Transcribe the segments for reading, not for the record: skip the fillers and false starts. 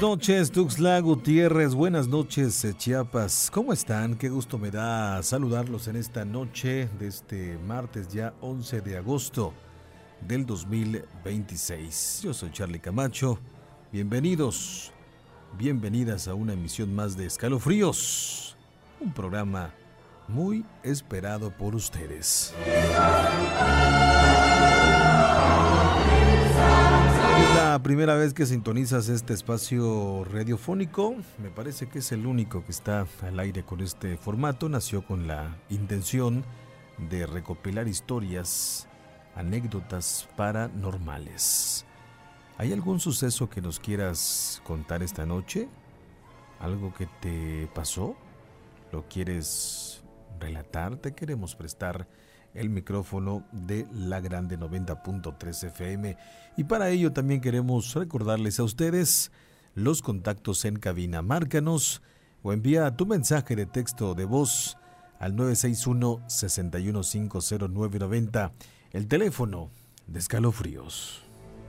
noches, Tuxtla Gutiérrez. Buenas noches, Chiapas. ¿Cómo están? Qué gusto me da saludarlos en esta noche de este martes ya 11 de agosto del 2026. Yo soy Charlie Camacho. Bienvenidos, bienvenidas a una emisión más de Escalofríos. Un programa muy esperado por ustedes. Es la primera vez que sintonizas este espacio radiofónico. Me parece que es el único que está al aire con este formato. Nació con la intención de recopilar historias, anécdotas paranormales. ¿Hay algún suceso que nos quieras contar esta noche? ¿Algo que te pasó? ¿Lo quieres relatar? Te queremos prestar el micrófono de La Grande 90.3 FM, y para ello también queremos recordarles a ustedes los contactos en cabina. Márcanos o envía tu mensaje de texto de voz al 961-6150-990, el teléfono de Escalofríos.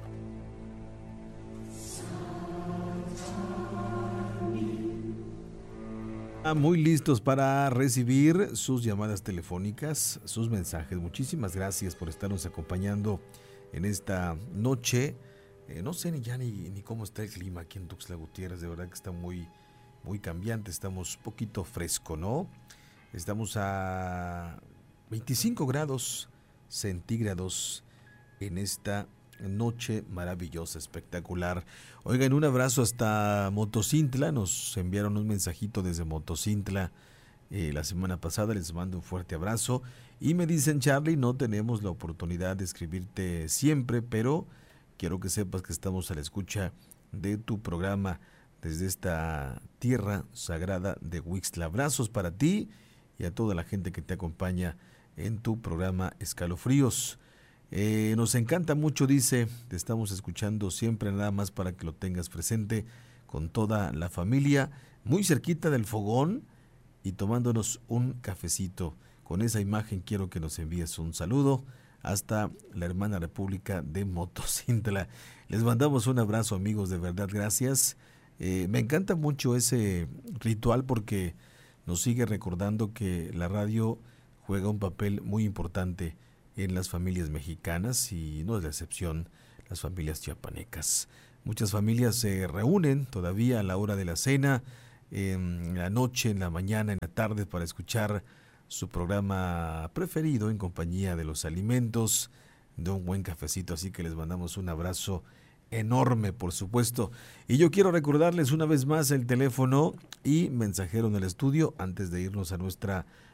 Muy listos para recibir sus llamadas telefónicas, sus mensajes. Muchísimas gracias por estarnos acompañando en esta noche. No sé ni cómo está el clima aquí en Tuxtla Gutiérrez. De verdad que está muy cambiante. Estamos un poquito fresco, ¿no? Estamos a 25 grados centígrados en esta noche maravillosa, espectacular. Oigan, un abrazo hasta Motocintla. Nos enviaron un mensajito desde Motocintla la semana pasada. Les mando un fuerte abrazo y me dicen: Charlie, no tenemos la oportunidad de escribirte siempre, pero quiero que sepas que estamos a la escucha de tu programa desde esta tierra sagrada de Huixtla. Abrazos para ti y a toda la gente que te acompaña en tu programa Escalofríos. Nos encanta mucho, dice, te estamos escuchando siempre, nada más para que lo tengas presente con toda la familia, muy cerquita del fogón y tomándonos un cafecito. Con esa imagen quiero que nos envíes un saludo hasta la hermana República de Motocintla. Les mandamos un abrazo, amigos, de verdad, gracias. Me encanta mucho ese ritual porque nos sigue recordando que la radio juega un papel muy importante en las familias mexicanas, y no es la excepción las familias chiapanecas. Muchas familias se reúnen todavía a la hora de la cena, en la noche, en la mañana, en la tarde, para escuchar su programa preferido en compañía de los alimentos, de un buen cafecito. Así que les mandamos un abrazo enorme, por supuesto. Y yo quiero recordarles una vez más el teléfono y mensajero en el estudio antes de irnos a nuestra